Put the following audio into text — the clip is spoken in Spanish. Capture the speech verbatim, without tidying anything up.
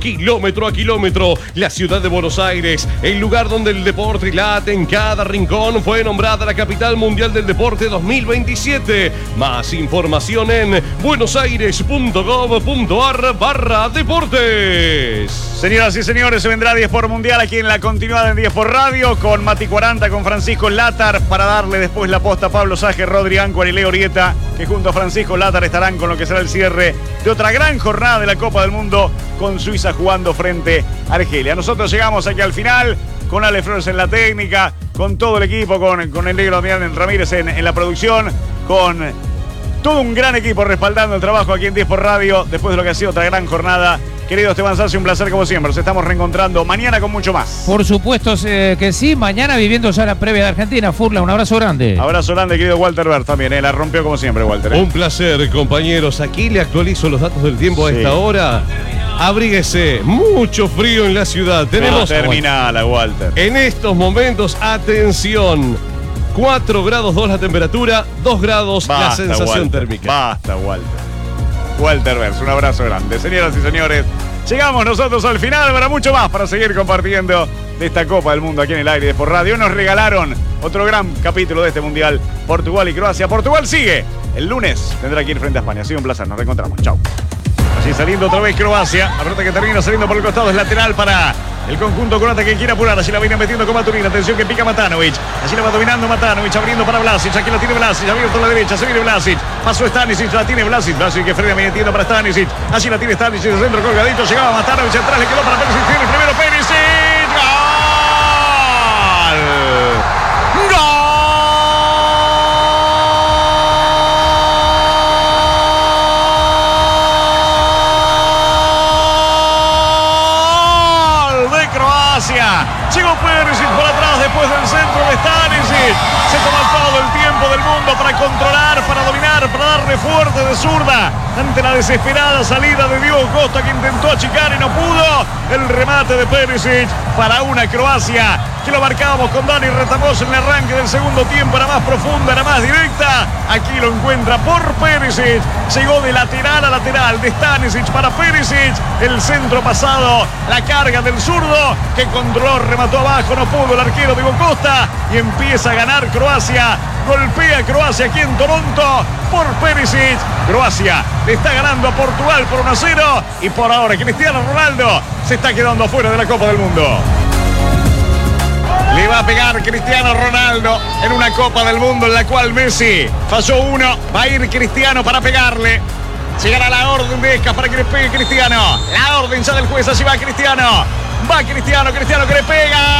Kilómetro a kilómetro, la ciudad de Buenos Aires, el lugar donde el deporte late en cada rincón, fue nombrada la capital mundial del deporte dos mil veintisiete. Más información en buenosaires.gov.ar barra deportes. Señoras y señores, se vendrá diez por Mundial aquí en la continuidad en diez por Radio con Mati cuarenta, con Francisco Látar, para darle después la posta a Pablo Saje, Rodri Áncuar y Leo Orieta, que junto a Francisco Látar estarán con lo que será el cierre de otra gran jornada de la Copa del Mundo, con Suiza jugando frente a Argelia. Nosotros llegamos aquí al final con Ale Flores en la técnica, con todo el equipo, con, con el negro Damián Ramírez en, en la producción, con todo un gran equipo respaldando el trabajo aquí en diez por Radio, después de lo que ha sido otra gran jornada. Querido Esteban Sassi, un placer como siempre. Nos estamos reencontrando mañana con mucho más. Por supuesto eh, que sí. Mañana viviendo ya la previa de Argentina. Furla, un abrazo grande. Abrazo grande, querido Walter Bert también. Eh, la rompió como siempre, Walter. Eh. Un placer, compañeros. Aquí le actualizo los datos del tiempo a Sí. esta hora. Abríguese. Mucho frío en la ciudad. Tenemos... Terminala, Walter. En estos momentos, atención. cuatro grados dos la temperatura, dos grados Basta, la sensación Walter. térmica. Basta, Walter. Walter Bers, un abrazo grande. Señoras y señores, llegamos nosotros al final. Habrá mucho más para seguir compartiendo de esta Copa del Mundo aquí en el aire de por Radio. Nos regalaron otro gran capítulo de este Mundial, Portugal y Croacia. Portugal sigue. El lunes tendrá que ir frente a España. Ha sido un placer. Nos reencontramos. Chau. Así saliendo otra vez Croacia. La pelota que termina saliendo por el costado es lateral para el conjunto croata que quiere apurar. Allí la viene metiendo con Maturín. Atención que pica Matanovic. Allí la va dominando Matanovic. Abriendo para Vlasic. Aquí la tiene Vlasic. Abierto a la derecha. Se viene Vlasic. Pasó Stanisic. La tiene Vlasic. Vlasic que frena metiendo para Stanisic. Allí la tiene Stanisic. El centro colgadito. Llegaba Matanovic. Atrás le quedó para Perisic. Tiene primero Perisic. ¡Gol! ¡Gol! Llegó Perisic por atrás después del centro de Stanisic. Se toma todo el tiempo del mundo para controlar, para dominar, para darle fuerte de zurda ante la desesperada salida de Diogo Costa, que intentó achicar y no pudo. El remate de Perisic para una Croacia que lo marcábamos con Dani Retamoso en el arranque del segundo tiempo. Era más profunda, era más directa. Aquí lo encuentra por Perisic. Llegó de lateral a lateral, de Stanisic para Perisic. El centro pasado, la carga del zurdo que controló, remató abajo, no pudo el arquero Diogo Costa. Y empieza a ganar Croacia. Golpea Croacia aquí en Toronto por Perisic. Croacia le está ganando a Portugal por uno a cero. Y por ahora Cristiano Ronaldo se está quedando afuera de la Copa del Mundo. Le va a pegar Cristiano Ronaldo en una Copa del Mundo en la cual Messi falló uno. Va a ir Cristiano para pegarle. Llegará la orden de Escas para que le pegue Cristiano. La orden ya del juez, allí va Cristiano. Va Cristiano, Cristiano que le pega.